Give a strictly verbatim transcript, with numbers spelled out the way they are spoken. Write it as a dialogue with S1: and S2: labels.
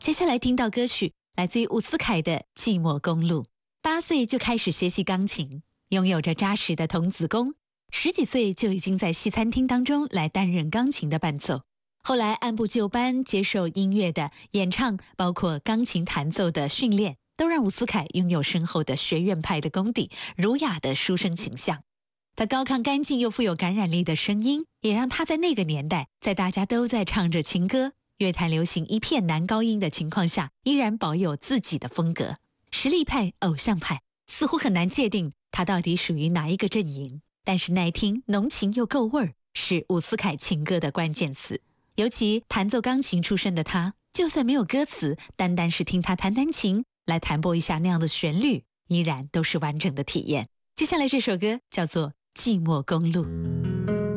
S1: 接下来听到歌曲来自于伍思凯的《寂寞公路》。八岁就开始学习钢琴，拥有着扎实的童子功，十几岁就已经在西餐厅当中来担任钢琴的伴奏。后来按部就班接受音乐的演唱，包括钢琴弹奏的训练，都让伍思凯拥有深厚的学院派的功底，儒雅的书生形象。他高亢干净又富有感染力的声音，也让他在那个年代，在大家都在唱着情歌，乐坛流行一片男高音的情况下，依然保有自己的风格。实力派、偶像派，似乎很难界定他到底属于哪一个阵营。但是耐听、浓情又够味儿，是伍思凯情歌的关键词。尤其弹奏钢琴出身的他，就算没有歌词，单单是听他弹弹琴，来弹拨一下那样的旋律，依然都是完整的体验。接下来这首歌叫做《寂寞公路》。